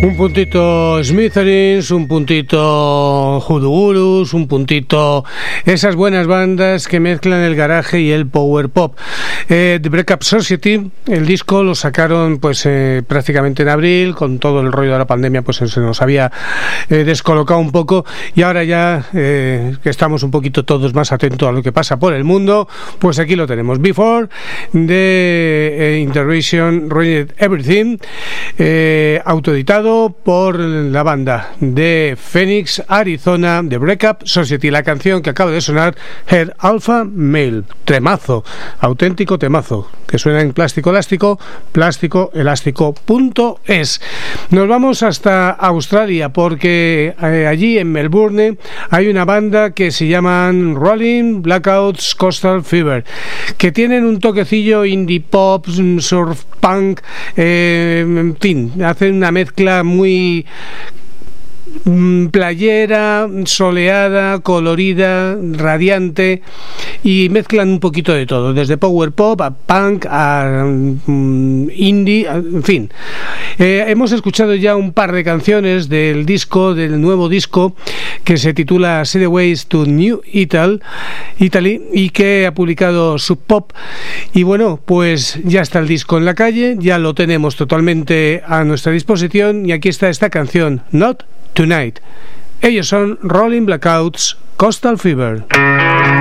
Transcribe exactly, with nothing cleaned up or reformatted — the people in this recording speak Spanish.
Un puntito Smithereens, un puntito Hoodoo Gurus, un puntito esas buenas bandas que mezclan el garaje y el power pop. Eh, The Breakup Society, el disco lo sacaron pues eh, prácticamente en abril, con todo el rollo de la pandemia pues se nos había eh, descolocado un poco, y ahora ya eh, que estamos un poquito todos más atentos a lo que pasa por el mundo, pues aquí lo tenemos. Before de eh, Intervention Ruined Everything, eh, autoeditado por la banda de Phoenix, Arizona, The Breakup Society. La canción que acaba de sonar, Head Alpha Male, temazo, auténtico temazo, que suena en Plástico Elástico, plástico elástico punto es. Nos vamos hasta Australia, porque eh, allí en Melbourne hay una banda que se llaman Rolling Blackouts Coastal Fever, que tienen un toquecillo indie pop, surf punk, eh, en fin, hacen una mezcla muy playera, soleada, colorida, radiante, y mezclan un poquito de todo, desde power pop a punk a um, indie, en fin. Eh, hemos escuchado ya un par de canciones del disco, del nuevo disco, que se titula Sideways to New Italy, Italy, y que ha publicado Sub Pop. Y bueno, pues ya está el disco en la calle, ya lo tenemos totalmente a nuestra disposición, y aquí está esta canción, Not Tonight. Ellos son Rolling Blackouts Coastal Fever.